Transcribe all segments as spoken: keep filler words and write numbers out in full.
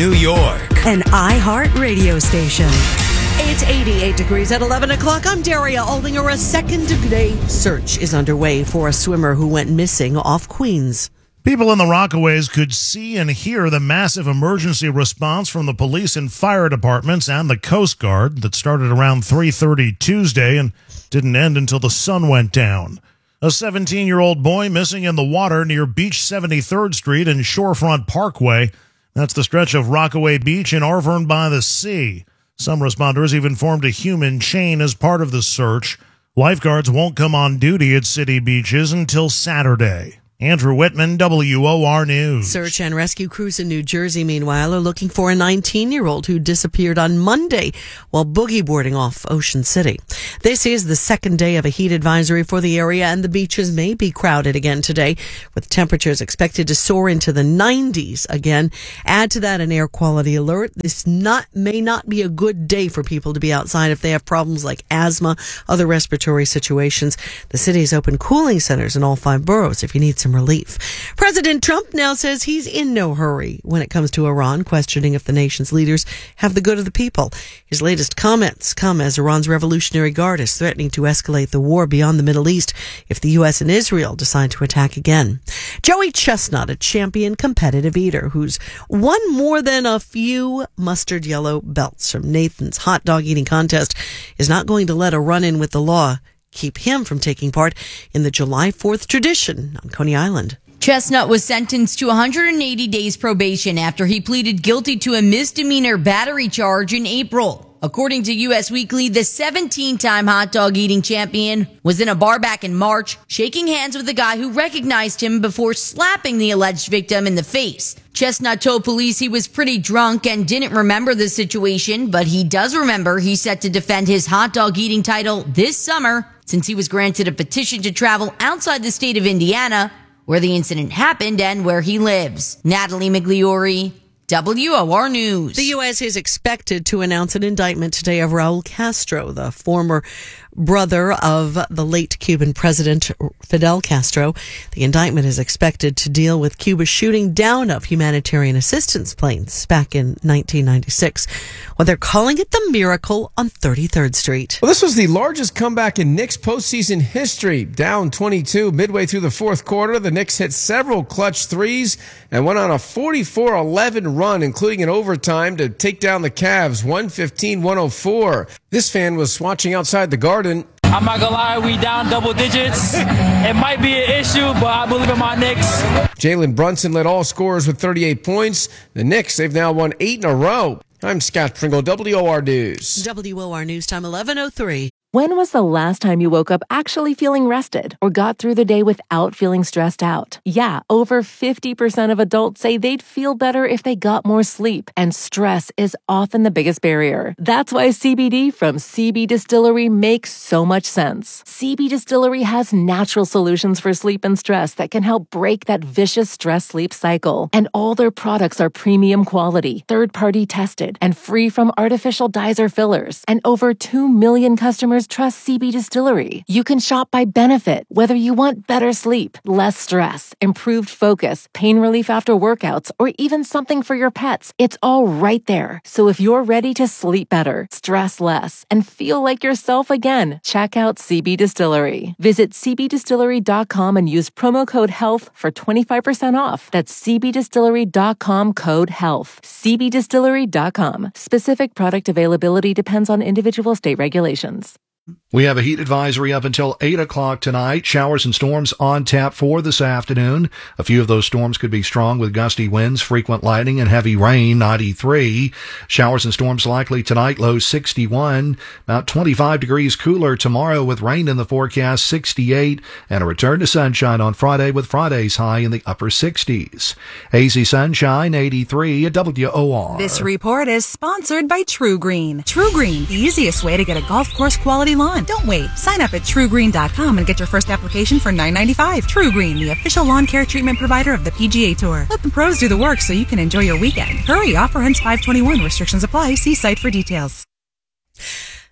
New York. An iHeart radio station. It's eighty-eight degrees at eleven o'clock. I'm Daria Aldinger. A second-degree search is underway for a swimmer who went missing off Queens. People in the Rockaways could see and hear the massive emergency response from the police and fire departments and the Coast Guard that started around three thirty Tuesday and didn't end until the sun went down. A seventeen-year-old boy missing in the water near Beach seventy-third Street and Shorefront Parkway. That's the stretch of Rockaway Beach in Arverne by the Sea. Some responders even formed a human chain as part of the search. Lifeguards won't come on duty at city beaches until Saturday. Andrew Whitman, W O R News. Search and rescue crews in New Jersey, meanwhile, are looking for a nineteen-year-old who disappeared on Monday while boogie boarding off Ocean City. This is the second day of a heat advisory for the area, and the beaches may be crowded again today, with temperatures expected to soar into the nineties again. Add to that an air quality alert. This not may not be a good day for people to be outside if they have problems like asthma, other respiratory situations. The city's opened cooling centers in all five boroughs if you need some relief. President Trump now says he's in no hurry when it comes to Iran, questioning if the nation's leaders have the good of the people. His latest comments come as Iran's Revolutionary Guard is threatening to escalate the war beyond the Middle East if the U S and Israel decide to attack again. Joey Chestnut, a champion competitive eater who's won more than a few mustard yellow belts from Nathan's hot dog eating contest, is not going to let a run-in with the law keep him from taking part in the July fourth tradition on Coney Island. Chestnut was sentenced to one hundred eighty days probation after he pleaded guilty to a misdemeanor battery charge in April. According to U S Weekly, the seventeen-time hot dog eating champion was in a bar back in March, shaking hands with a guy who recognized him before slapping the alleged victim in the face. Chestnut told police he was pretty drunk and didn't remember the situation, but he does remember he's set to defend his hot dog eating title this summer since he was granted a petition to travel outside the state of Indiana, where the incident happened and where he lives. Natalie Migliori, W O R News. The U S is expected to announce an indictment today of Raul Castro, the former brother of the late Cuban president Fidel Castro. The indictment is expected to deal with Cuba's shooting down of humanitarian assistance planes back in nineteen ninety-six. Well, they're calling it the Miracle on thirty-third Street. Well, this was the largest comeback in Knicks postseason history. Down twenty-two midway through the fourth quarter, the Knicks hit several clutch threes and went on a forty-four eleven run, including an overtime, to take down the Cavs one fifteen to one oh four. This fan was watching outside the Garden. I'm not gonna lie, we down double digits. It might be an issue, but I believe in my Knicks. Jalen Brunson led all scorers with thirty-eight points. The Knicks, they've now won eight in a row. I'm Scott Pringle, W O R News. W O R News time, eleven oh three. When was the last time you woke up actually feeling rested or got through the day without feeling stressed out? Yeah, over fifty percent of adults say they'd feel better if they got more sleep, and stress is often the biggest barrier. That's why C B D from C B Distillery makes so much sense. C B Distillery has natural solutions for sleep and stress that can help break that vicious stress-sleep cycle. And all their products are premium quality, third-party tested, and free from artificial dyes or fillers. And over two million customers trust C B Distillery. You can shop by benefit, whether you want better sleep, less stress, improved focus, pain relief after workouts, or even something for your pets. It's all right there. So if you're ready to sleep better, stress less, and feel like yourself again, check out C B Distillery. Visit c b distillery dot com and use promo code HEALTH for twenty-five percent off. That's c b distillery dot com code HEALTH. c b distillery dot com. Specific product availability depends on individual state regulations. We have a heat advisory up until eight o'clock tonight. Showers and storms on tap for this afternoon. A few of those storms could be strong with gusty winds, frequent lightning, and heavy rain, ninety-three. Showers and storms likely tonight, low sixty-one. About twenty-five degrees cooler tomorrow with rain in the forecast, sixty-eight. And a return to sunshine on Friday with Friday's high in the upper sixties. Hazy sunshine, eighty-three at W O R. This report is sponsored by True Green. True Green, the easiest way to get a golf course quality lawn. Don't wait. Sign up at true green dot com and get your first application for nine ninety-five. True Green, the official lawn care treatment provider of the P G A Tour. Let the pros do the work so you can enjoy your weekend. Hurry, offer ends five twenty-one. Restrictions apply. See site for details.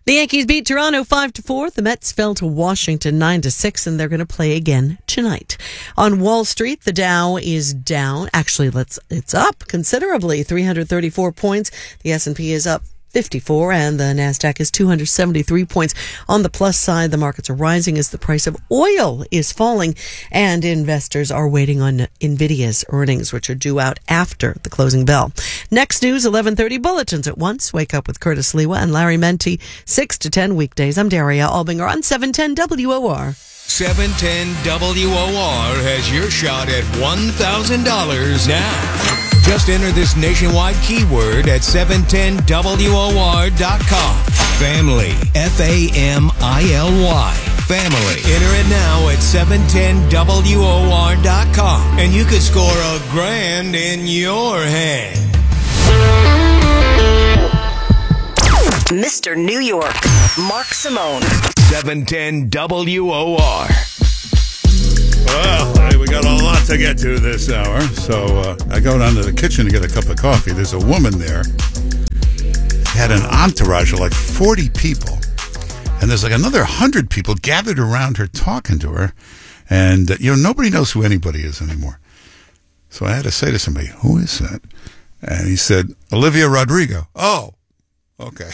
The Yankees beat Toronto five to four. The Mets fell to Washington nine to six, and they're going to play again tonight. On Wall Street, the Dow is down. Actually, let's it's up considerably, three hundred thirty-four points. The S and P is up fifty-four, and the NASDAQ is two hundred seventy-three points. On the plus side, the markets are rising as the price of oil is falling, and investors are waiting on NVIDIA's earnings, which are due out after the closing bell. Next news, eleven thirty bulletins at once. Wake up with Curtis Lewa and Larry Menti, six to ten weekdays. I'm Daria Albinger on seven ten W O R. seven ten W O R has your shot at one thousand dollars now. Just enter this nationwide keyword at seven ten W O R dot com. Family. F A M I L Y. Family. Enter it now at seven ten W O R dot com. And you could score a grand in your hand. Mister New York, Mark Simone. seven ten W O R. Well, hey, we got a lot to get to this hour, so uh, I go down to the kitchen to get a cup of coffee. There's a woman there, had an entourage of like forty people, and there's like another one hundred people gathered around her talking to her, and, uh, you know, nobody knows who anybody is anymore. So I had to say to somebody, who is that? And he said, Olivia Rodrigo. Oh, okay.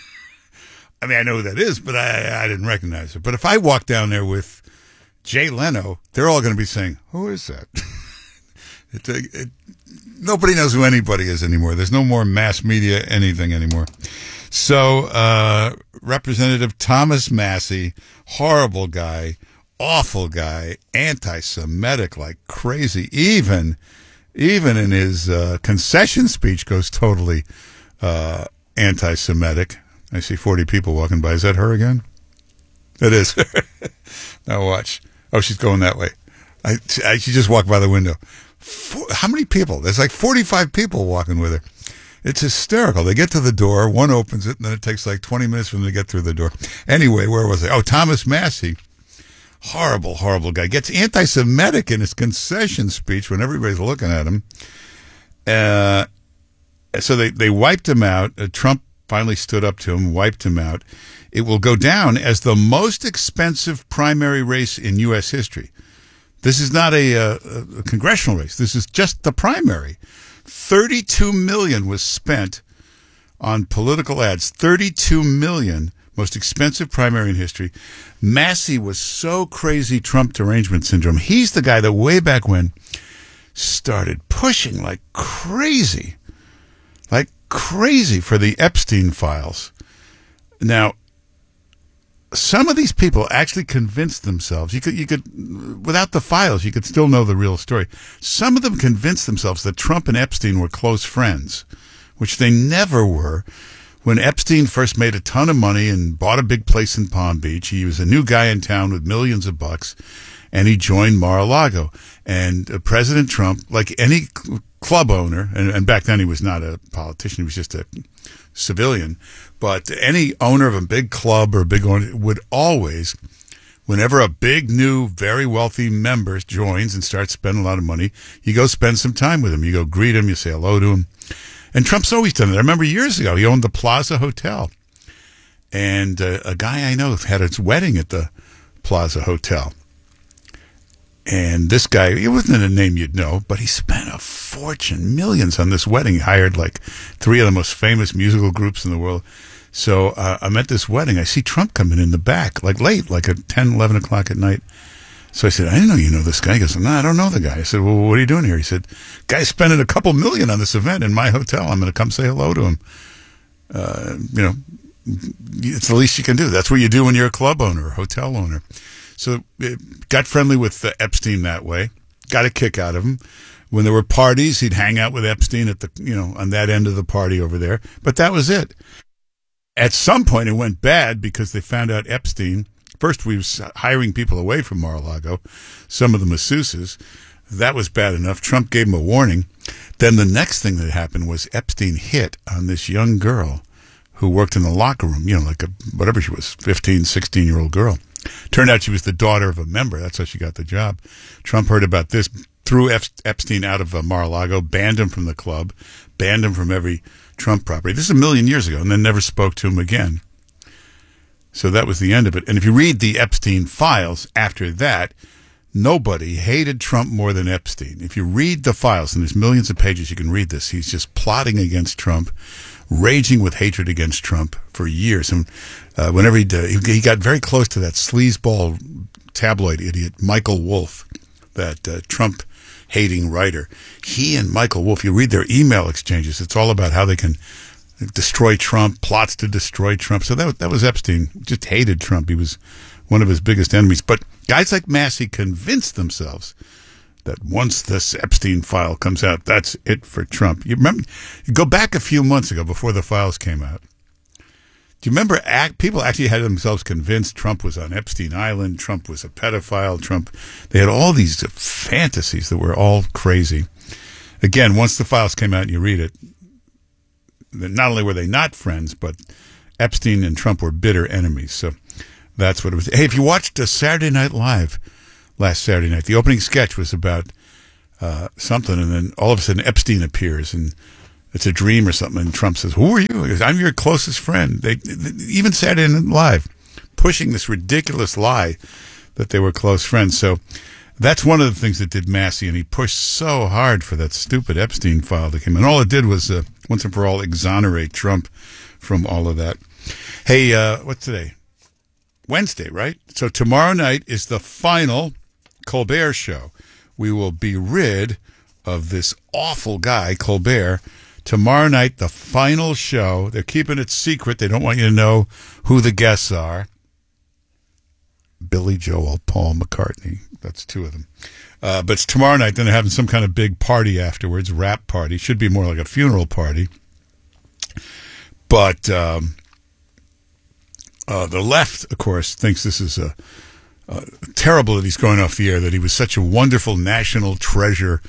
I mean, I know who that is, but I, I didn't recognize her. But if I walk down there with Jay Leno, they're all going to be saying, who is that? it, it, nobody knows who anybody is anymore. There's no more mass media anything anymore. So, uh, Representative Thomas Massie, horrible guy, awful guy, anti-Semitic like crazy, even, even in his uh, concession speech goes totally uh, anti-Semitic. I see forty people walking by. Is that her again? It is. Now watch. Oh, she's going that way. I, I she just walked by the window. Four, how many people? There's like forty-five people walking with her. It's hysterical. They get to the door, one opens it, and then it takes like twenty minutes for them to get through the door. Anyway, where was I? Oh, Thomas Massie. Horrible, horrible guy. Gets anti-Semitic in his concession speech when everybody's looking at him. Uh, so they, they wiped him out. Uh, Trump finally stood up to him, wiped him out. It will go down as the most expensive primary race in U S history. This is not a, a, a congressional race. This is just the primary. thirty-two million dollars was spent on political ads. thirty-two million dollars, most expensive primary in history. Massie was so crazy Trump derangement syndrome. He's the guy that way back when started pushing like crazy, like crazy for the Epstein files. Now, some of these people actually convinced themselves, you could, you could, without the files, you could still know the real story. Some of them convinced themselves that Trump and Epstein were close friends, which they never were. When Epstein first made a ton of money and bought a big place in Palm Beach, he was a new guy in town with millions of bucks, and he joined Mar-a-Lago. And uh, President Trump, like any cl- club owner, and, and back then he was not a politician, he was just a civilian, but any owner of a big club or a big owner would always, whenever a big, new, very wealthy member joins and starts spending a lot of money, you go spend some time with him. You go greet him, you say hello to him. And Trump's always done it. I remember years ago, he owned the Plaza Hotel. And uh, a guy I know had his wedding at the Plaza Hotel. And this guy, it wasn't a name you'd know, but he spent a fortune, millions on this wedding. He hired like three of the most famous musical groups in the world. So uh, I'm at this wedding. I see Trump coming in the back, like late, like at ten, eleven o'clock at night. So I said, I didn't know you know this guy. He goes, no, I don't know the guy. I said, well, what are you doing here? He said, guy's spending a couple million on this event in my hotel. I'm going to come say hello to him. Uh, you know, it's the least you can do. That's what you do when you're a club owner or hotel owner. So it got friendly with uh, Epstein that way. Got a kick out of him. When there were parties, he'd hang out with Epstein at the, you know, on that end of the party over there. But that was it. At some point, it went bad because they found out Epstein. First, we was hiring people away from Mar-a-Lago, some of the masseuses. That was bad enough. Trump gave him a warning. Then the next thing that happened was Epstein hit on this young girl who worked in the locker room, you know, like a, whatever she was, fifteen, sixteen-year-old girl. Turned out she was the daughter of a member. That's how she got the job. Trump heard about this, threw Epstein out of uh, Mar-a-Lago, banned him from the club, banned him from every Trump property. This is a million years ago, and then never spoke to him again. So that was the end of it. And if you read the Epstein files after that, nobody hated Trump more than Epstein. If you read the files, and there's millions of pages you can read this, he's just plotting against Trump, raging with hatred against Trump for years. And uh, whenever he, did, he got very close to that sleazeball tabloid idiot, Michael Wolff, that uh, Trump-hating writer. He and Michael Wolff, you read their email exchanges, it's all about how they can destroy Trump, plots to destroy Trump. So that, that was Epstein. Just hated Trump. He was one of his biggest enemies. But guys like Massey convinced themselves that once this Epstein file comes out, that's it for Trump. You remember, you go back a few months ago before the files came out. Do you remember act, people actually had themselves convinced Trump was on Epstein Island, Trump was a pedophile, Trump, they had all these fantasies that were all crazy. Again, once the files came out and you read it, not only were they not friends, but Epstein and Trump were bitter enemies. So that's what it was. Hey, if you watched uh, Saturday Night Live last Saturday night, the opening sketch was about uh, something, and then all of a sudden Epstein appears, and it's a dream or something, and Trump says, "Who are you?" He goes, "I'm your closest friend." They, they, even Saturday Night Live, pushing this ridiculous lie that they were close friends. So that's one of the things that did Massey, and he pushed so hard for that stupid Epstein file that came in. All it did was, uh, once and for all, exonerate Trump from all of that. Hey, uh, what's today? Wednesday, right? So tomorrow night is the final Colbert show. We will be rid of this awful guy, Colbert. Tomorrow night, the final show. They're keeping it secret. They don't want you to know who the guests are. Billy Joel, Paul McCartney. That's two of them. Uh, but it's tomorrow night. Then they're having some kind of big party afterwards, rap party. Should be more like a funeral party. But um, uh, the left, of course, thinks this is a, a terrible that he's going off the air, that he was such a wonderful national treasure,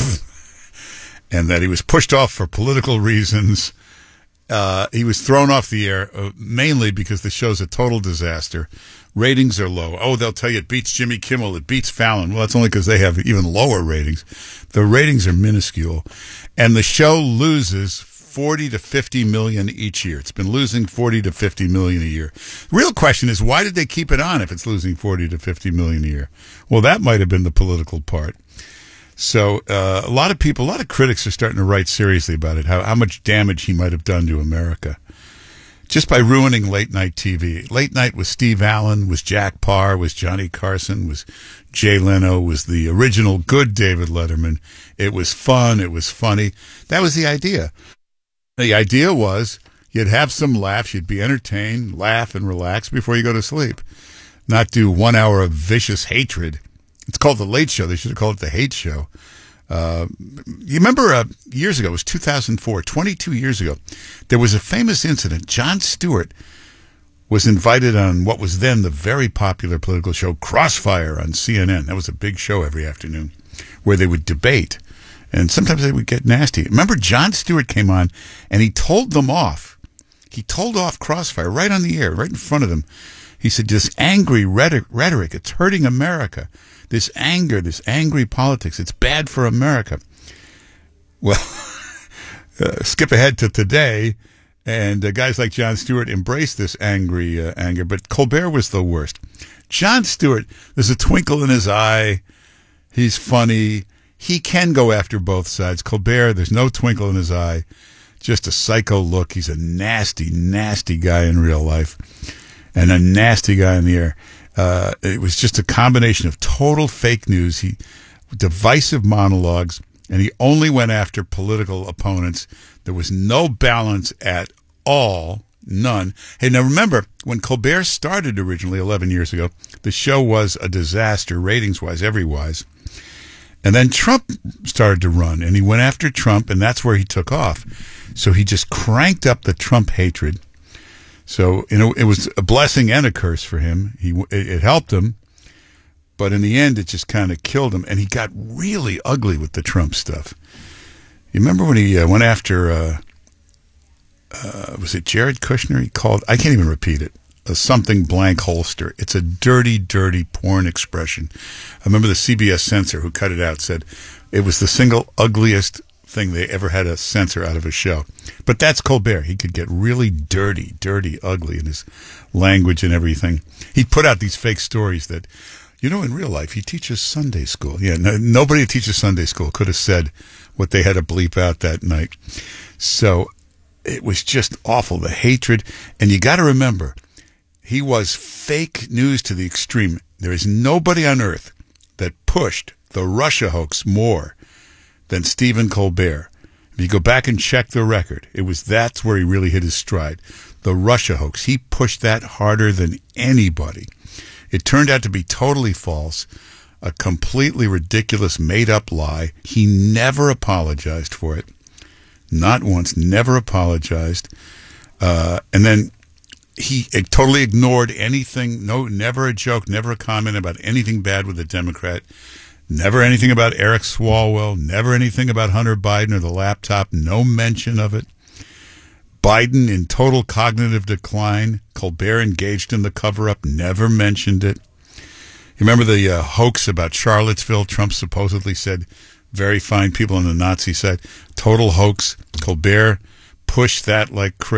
and that he was pushed off for political reasons. Uh, he was thrown off the air uh, mainly because the show's a total disaster. Ratings are low. Oh, they'll tell you it beats Jimmy Kimmel, it beats Fallon. Well, that's only because they have even lower ratings. The ratings are minuscule. And the show loses forty to fifty million each year. It's been losing forty to fifty million a year. The real question is, why did they keep it on if it's losing forty to fifty million a year? Well, that might have been the political part. So uh, a lot of people, a lot of critics are starting to write seriously about it, how, how much damage he might have done to America just by ruining late night T V. Late night was Steve Allen, was Jack Parr, was Johnny Carson, was Jay Leno, was the original good David Letterman. It was fun. It was funny. That was the idea. The idea was you'd have some laughs, you'd be entertained, laugh and relax before you go to sleep, not do one hour of vicious hatred. It's called The Late Show. They should have called it The Hate Show. Uh, you remember uh, years ago, it was two thousand four, twenty-two years ago, there was a famous incident. Jon Stewart was invited on what was then the very popular political show Crossfire on C N N. That was a big show every afternoon where they would debate, and sometimes they would get nasty. Remember, Jon Stewart came on, and he told them off. He told off Crossfire right on the air, right in front of them. He said, this angry rhetoric, rhetoric, it's hurting America. This anger, this angry politics, it's bad for America. Well, uh, skip ahead to today, and uh, guys like Jon Stewart embraced this angry uh, anger, but Colbert was the worst. Jon Stewart, there's a twinkle in his eye. He's funny. He can go after both sides. Colbert, there's no twinkle in his eye. Just a psycho look. He's a nasty, nasty guy in real life, and a nasty guy in the air. Uh, it was just a combination of total fake news, he divisive monologues, and he only went after political opponents. There was no balance at all, none. Hey, now remember, when Colbert started originally eleven years ago, the show was a disaster, ratings-wise, every-wise. And then Trump started to run, and he went after Trump, and that's where he took off. So he just cranked up the Trump hatred. So, you know, it was a blessing and a curse for him. He it, it helped him, but in the end, it just kind of killed him. And he got really ugly with the Trump stuff. You remember when he uh, went after, uh, uh, was it Jared Kushner? He called, I can't even repeat it, a something blank holster. It's a dirty, dirty porn expression. I remember the C B S censor who cut it out said it was the single ugliest thing they ever had to censor out of a show. But that's Colbert. He could get really dirty, dirty, ugly in his language and everything. He'd put out these fake stories that, you know, in real life, he teaches Sunday school. Yeah, no, nobody who teaches Sunday school could have said what they had to bleep out that night. So it was just awful, the hatred. And you got to remember, he was fake news to the extreme. There is nobody on earth that pushed the Russia hoax more than Stephen Colbert. If you go back and check the record, it was that's where he really hit his stride. The Russia hoax. He pushed that harder than anybody. It turned out to be totally false, a completely ridiculous, made-up lie. He never apologized for it. Not once, never apologized. Uh, and then he totally ignored anything, no, never a joke, never a comment about anything bad with the Democrat, never anything about Eric Swalwell, never anything about Hunter Biden or the laptop, no mention of it. Biden in total cognitive decline. Colbert engaged in the cover-up, never mentioned it. You remember the uh, hoax about Charlottesville? Trump supposedly said very fine people on the Nazi side. Total hoax. Colbert pushed that like crazy.